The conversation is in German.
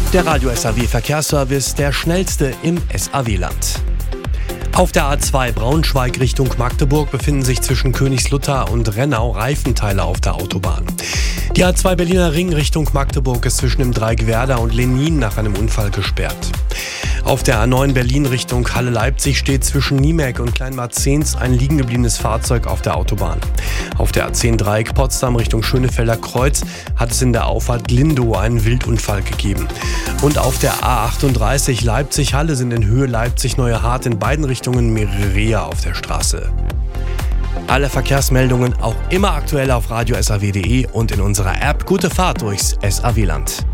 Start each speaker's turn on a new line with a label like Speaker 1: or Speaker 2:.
Speaker 1: Der Radio SAW Verkehrsservice, der schnellste im SAW-Land. Auf der A2 Braunschweig Richtung Magdeburg befinden sich zwischen Königslutter und Rennau Reifenteile auf der Autobahn. Die A2 Berliner Ring Richtung Magdeburg ist zwischen dem Dreieck Werder und Lenin nach einem Unfall gesperrt. Auf der A9 Berlin Richtung Halle-Leipzig steht zwischen Niemek und Kleinmarzens ein liegengebliebenes Fahrzeug auf der Autobahn. Auf der A10 Dreieck Potsdam Richtung Schönefelder Kreuz hat es in der Auffahrt Glindow einen Wildunfall gegeben. Und auf der A38 Leipzig-Halle sind in Höhe Leipzig-Neue Hart in beiden Richtungen mehrere Rehe auf der Straße. Alle Verkehrsmeldungen auch immer aktuell auf radio-saw.de und in unserer App. Gute Fahrt durchs SAW-Land.